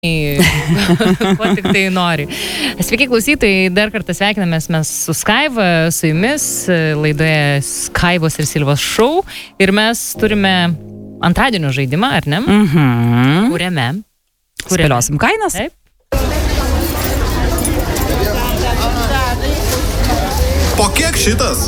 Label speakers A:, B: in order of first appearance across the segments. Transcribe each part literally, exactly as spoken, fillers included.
A: ko tik tai nori. Sveiki klausytojai, dar kartą sveikinamės mes su Skaiva, su jumis laidoje Skaivos ir Silvos šou ir mes turime antradienio žaidimą, ar ne?
B: Mhm.
A: Kuriame?
B: Spėliosim kainas.
A: Taip.
C: Po kiek šitas?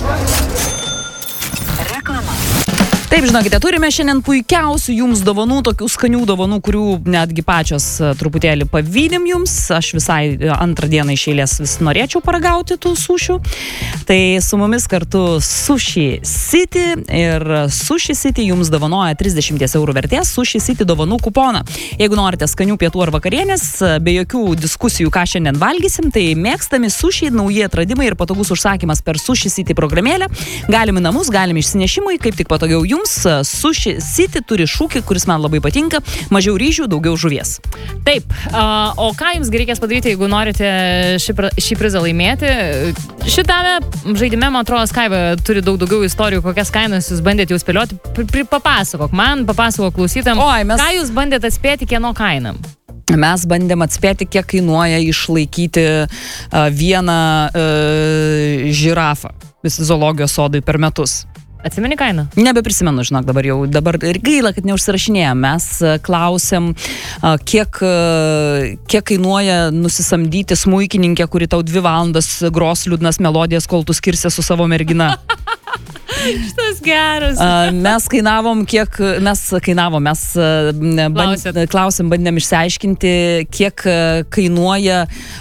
B: Taip, žinokite, turime šiandien puikiausių jums dovanų, tokių skanių dovanų, kurių netgi pačios truputėlį pavydim jums. Aš visai antrą dieną iš eilės vis norėčiau paragauti tų sušių. Tai su mumis kartu Sushi City ir Sushi City jums dovanoja trisdešimt eurų vertės Sushi City dovanų kuponą. Jeigu norite skanių pietų ar vakarienės, be jokių diskusijų, ką šiandien valgysim, tai mėgstami sushi, nauji atradimai ir patogus užsakymas per Sushi City programėlę. Galim į namus, galim išsinešimui, kaip tik patogiau jums. Sushi City turi šūkį, kuris man labai patinka: mažiau ryžių, daugiau žuvies.
A: Taip, o ką jums reikės padaryti, jeigu norite šį, šį prizą laimėti? Šitame žaidime, man atrodo, Skaiva turi daug daugiau istorijų, kokias kainas jūs bandėte jau spėlioti. Papasakok man, papasakok klausytam,
B: Oi, mes...
A: ką jūs bandėte atspėti kieno kainam?
B: Mes bandėm atspėti, kiek kainuoja išlaikyti uh, vieną uh, žirafą visi zoologijos sodai per metus.
A: Atsimeni kainą?
B: Nebeprisimenu, žinok, dabar jau, dabar ir gaila, kad neužsirašinėjom. Mes klausėm, kiek, kiek kainuoja nusisamdyti smuikininkę, kuri tau dvi valandas gros liūdnas melodijas, kol tu skirsi su savo mergina.
A: Šitas geras.
B: Mes kainavom, kiek, mes kainavom, mes band, klausėm, bandėm išsiaiškinti, kiek kainuoja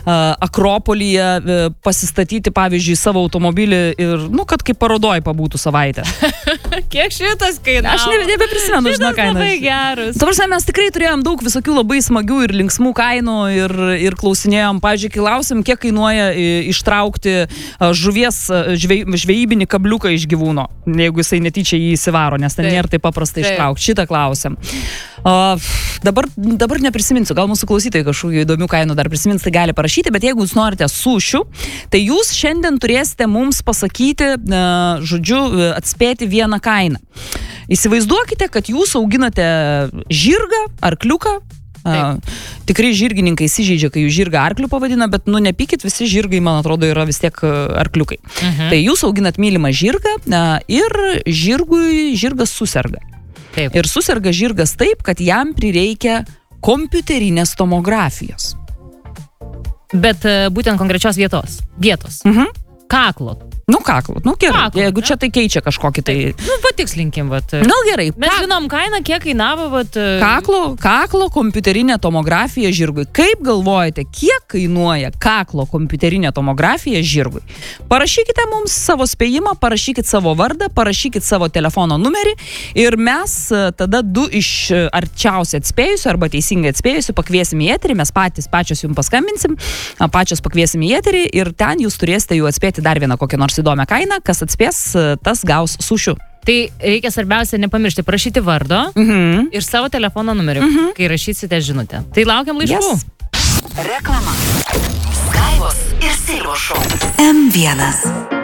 B: Akropolyje pasistatyti, pavyzdžiui, savo automobilį ir, nu, kad kaip parodoj pabūtų savaitę.
A: Kiek šitas kainavo?
B: Aš ne, nebeprisimenu, žinau, kainą.
A: Šitas labai geras.
B: Tavarsime, mes tikrai turėjom daug visokių labai smagių ir linksmų kainų ir, ir klausinėjom. Pavyzdžiui, klausim, kiek kainuoja ištraukti žuvies žvej, žvejybinį kabliuką iš gyvūno, jeigu jisai netyčia jį įsivaro, nes ten nėra taip paprastai ištraukti. Šitą klausim. Uh, dabar, dabar neprisiminsiu, gal mūsų klausytojai kažkokių įdomių kainų dar prisimins, tai gali parašyti, bet jeigu jūs norite sušių, tai jūs šiandien turėsite mums pasakyti, uh, žodžiu, atspėti vieną kainą. Įsivaizduokite, kad jūs auginate žirgą, arkliuką. Uh, tikrai žirgininkai įsižeidžia, kai jų žirgą arklių pavadina, bet nu nepykit, visi žirgai, man atrodo, yra vis tiek arkliukai. Uh-huh. Tai jūs auginat mylimą žirgą uh, ir žirgui, žirgas suserga.
A: Taip.
B: Ir suserga žirgas taip, kad jam prireikia kompiuterinės tomografijos.
A: Bet uh, būtent konkrečios vietos. Vietos.
B: Uh-huh.
A: Kaklo.
B: Nu, kaklo. Nu, gerai.
A: Kaklo,
B: jeigu
A: ne?
B: čia tai keičia kažkokį tai...
A: Nu, patikslinkim, vat.
B: Nu, gerai.
A: Mes
B: Ka...
A: žinom kainą, kiek kainavo, vat...
B: Kaklo, kaklo kompiuterinė tomografija žirgui. Kaip galvojate, kiek kainuoja kaklo kompiuterinė tomografija žirgui? Parašykite mums savo spėjimą, parašykit savo vardą, parašykit savo telefono numerį ir mes tada du iš arčiausiai atspėjusių arba teisingai atspėjusių pakviesim į eterį, mes patys pačios jums paskambinsim, pačios pakviesim į eterį ir ten jūs turėsite jų atspėti dar vieną kokią nors įdomią kainą, kas atspės, tas gaus sušių.
A: Tai reikia svarbiausia nepamiršti parašyti vardo
B: Mhm.
A: ir savo telefono numerį, mhm. kai rašysite žinutę. Tai laukiam laiškų.
D: Yes. Reklama. Skaivos ir Silvos šou. M vienas.